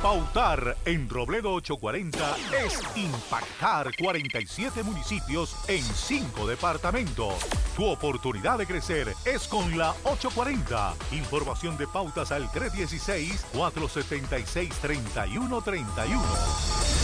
Pautar en Robledo 840 es impactar 47 municipios en 5 departamentos. Tu oportunidad de crecer es con la 840. Información de pautas al 316-476-3131.